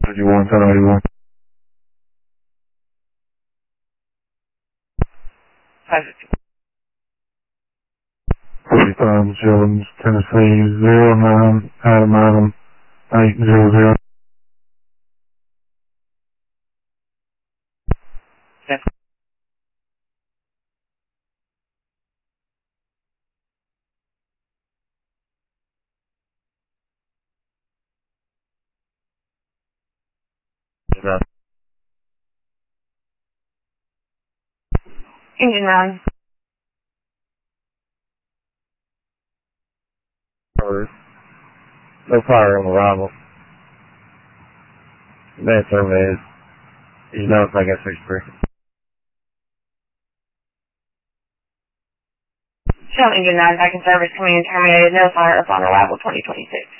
91, 1081. 550. 45 Jones, Tennessee, 09, Adam, 800. Yes. Engine 9. No fire on arrival. Bad surveys. You know if I got 63. Shell Engine 9 back in service, coming in terminated, no fire upon arrival 2026.